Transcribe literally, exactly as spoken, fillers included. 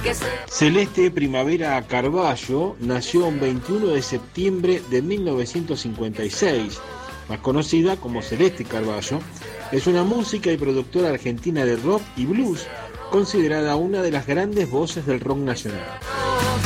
Celeste Primavera Carballo nació el veintiuno de septiembre de mil novecientos cincuenta y seis, más conocida como Celeste Carballo. Es una música y productora argentina de rock y blues, considerada una de las grandes voces del rock nacional.